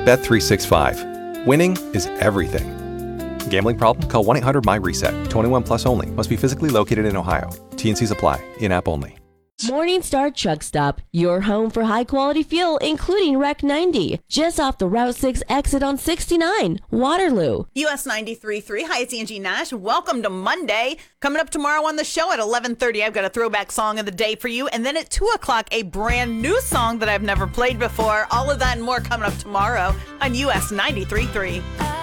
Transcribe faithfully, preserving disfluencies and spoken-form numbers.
Bet three sixty-five. Winning is everything. Gambling problem? Call one eight hundred my reset. twenty-one plus only. Must be physically located in Ohio. T N Cs apply. In-app only. Morningstar Truck Stop, your home for high-quality fuel, including Rec ninety, just off the Route six exit on sixty-nine, Waterloo. U S ninety-three point three. Hi, it's Angie Nash. Welcome to Monday. Coming up tomorrow on the show at eleven thirty, I've got a throwback song of the day for you. And then at two o'clock, a brand new song that I've never played before. All of that and more coming up tomorrow on U S ninety-three point three.